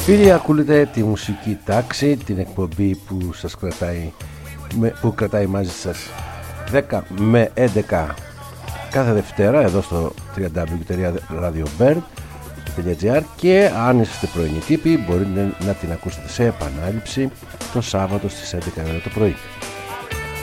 Φίλοι, ακούτε τη μουσική τάξη, την εκπομπή που σας κρατάει μαζί σας 10 με 11 κάθε Δευτέρα εδώ στο www.radiobird.gr, και αν είστε πρωινοί τύποι μπορείτε να την ακούσετε σε επανάληψη το Σάββατο στις 11 το πρωί.